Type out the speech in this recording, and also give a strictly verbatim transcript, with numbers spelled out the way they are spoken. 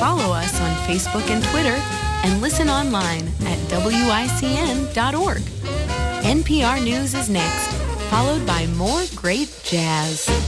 follow us on Facebook and Twitter, and listen online at W I C N dot org. N P R News is next, followed by more great jazz.